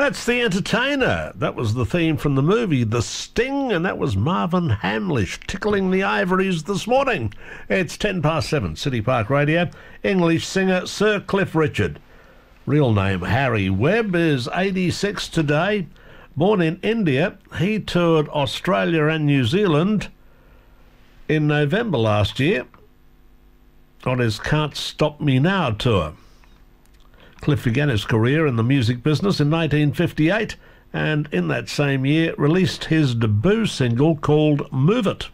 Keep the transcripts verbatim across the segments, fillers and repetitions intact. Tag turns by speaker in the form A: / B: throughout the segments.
A: That's The Entertainer. That was the theme from the movie The Sting, and that was Marvin Hamlish tickling the ivories this morning. It's ten past seven, City Park Radio. English singer Sir Cliff Richard, real name Harry Webb, is eighty-six today. Born in India, he toured Australia and New Zealand in November last year on his Can't Stop Me Now tour. Cliff began his career in the music business in nineteen fifty-eight, and in that same year released his debut single called Move It.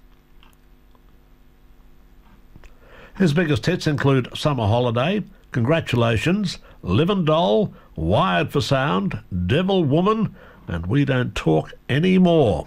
A: His biggest hits include Summer Holiday, Congratulations, Livin' Doll, Wired for Sound, Devil Woman, and We Don't Talk Anymore.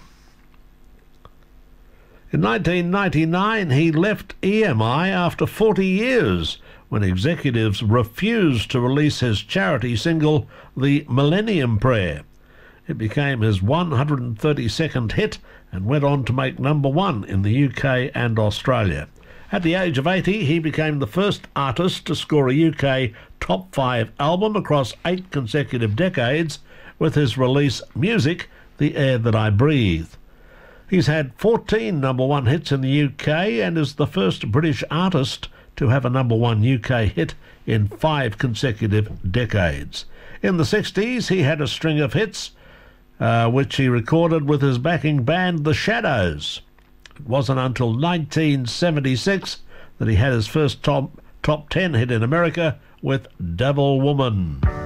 A: In nineteen ninety-nine, he left E M I after forty years when executives refused to release his charity single, The Millennium Prayer. It became his one hundred thirty-second hit and went on to make number one in the U K and Australia. At the age of eighty, he became the first artist to score a U K top five album across eight consecutive decades with his release Music, The Air That I Breathe. He's had fourteen number one hits in the U K and is the first British artist to have a number one U K hit in five consecutive decades. In the sixties, he had a string of hits, uh, which he recorded with his backing band, The Shadows. It wasn't until nineteen seventy-six that he had his first top, top ten hit in America with Devil Woman.